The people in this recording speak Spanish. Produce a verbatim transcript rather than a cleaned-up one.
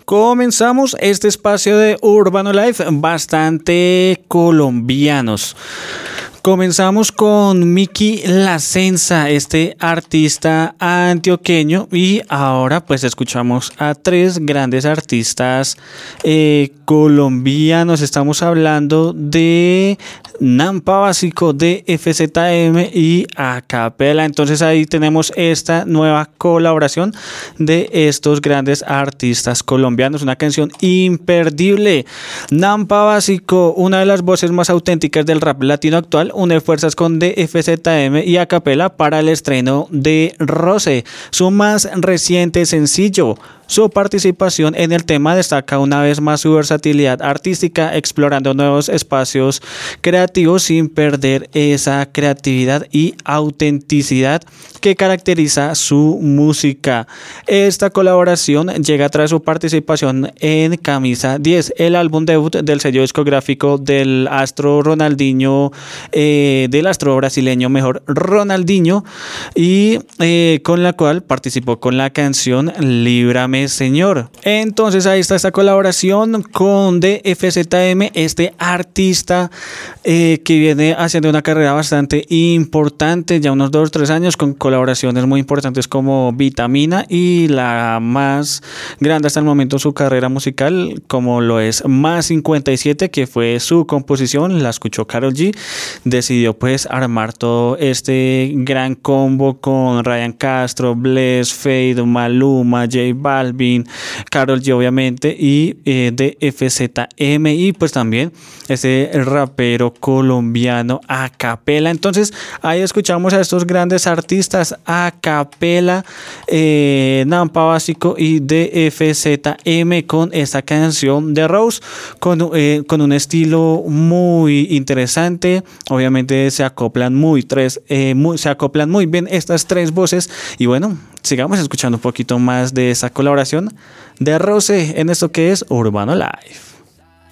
Comenzamos este espacio de Urbano Life bastante colombianos. Comenzamos con Miki Lacenza, este artista antioqueño, y ahora pues escuchamos a tres grandes artistas eh, colombianos. Estamos hablando de Nampa Básico, de F Z M y Acapela. Entonces ahí tenemos esta nueva colaboración de estos grandes artistas colombianos, una canción imperdible. Nampa Básico, una de las voces más auténticas del rap latino actual, une fuerzas con D F Z M y Acapela para el estreno de Roce, su más reciente sencillo. Su participación en el tema destaca una vez más su versatilidad artística, explorando nuevos espacios creativos sin perder esa creatividad y autenticidad que caracteriza su música. Esta colaboración llega tras su participación en Camisa diez, el álbum debut del sello discográfico del astro Ronaldinho, eh, del astro brasileño mejor Ronaldinho, y eh, con la cual participó con la canción Líbrame Señor. Entonces ahí está esta colaboración con D F Z M, este artista eh, que viene haciendo una carrera bastante importante, ya unos dos o tres años, con colaboraciones muy importantes como Vitamina y la más grande hasta el momento su carrera musical, como lo es Más cincuenta y siete, que fue su composición, la escuchó Karol G, decidió pues armar todo este gran combo con Ryan Castro, Bless, Fade, Maluma, J Balvin, Karol G obviamente y eh, de F Z M, y pues también ese rapero colombiano Acapela. Entonces ahí escuchamos a estos grandes artistas, Acapela, eh, Nampa Básico y de F Z M, con esta canción de Rose, con, eh, con un estilo muy interesante. Obviamente se acoplan muy tres eh, muy, se acoplan muy bien estas tres voces, y bueno, sigamos escuchando un poquito más de esa colaboración de Roce en esto que es Urbano Life.